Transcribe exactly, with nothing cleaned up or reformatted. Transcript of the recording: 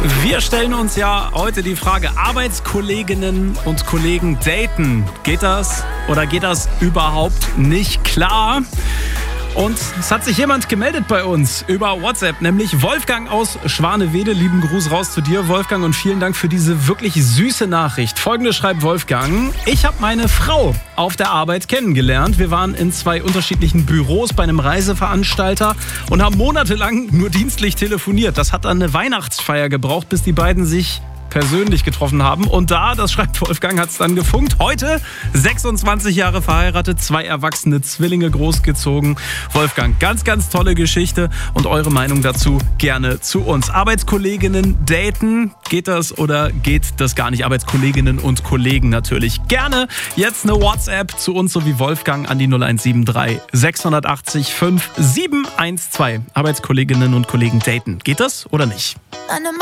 Wir stellen uns ja heute die Frage, Arbeitskolleginnen und Kollegen daten. Geht das oder geht das überhaupt nicht? Klar. Und es hat sich jemand gemeldet bei uns über WhatsApp, nämlich Wolfgang aus Schwanewede. Lieben Gruß raus zu dir, Wolfgang, und vielen Dank für diese wirklich süße Nachricht. Folgendes schreibt Wolfgang: Ich habe meine Frau auf der Arbeit kennengelernt. Wir waren in zwei unterschiedlichen Büros bei einem Reiseveranstalter und haben monatelang nur dienstlich telefoniert. Das hat dann eine Weihnachtsfeier gebraucht, bis die beiden sich persönlich getroffen haben. Und da, das schreibt Wolfgang, hat es dann gefunkt. Heute sechsundzwanzig Jahre verheiratet, zwei erwachsene Zwillinge großgezogen. Wolfgang, ganz, ganz tolle Geschichte und eure Meinung dazu gerne zu uns. Arbeitskolleginnen daten, geht das oder geht das gar nicht? Arbeitskolleginnen und Kollegen natürlich. Gerne jetzt eine WhatsApp zu uns sowie Wolfgang an die null eins sieben drei sechs acht null fünf sieben eins zwei. Arbeitskolleginnen und Kollegen daten, geht das oder nicht?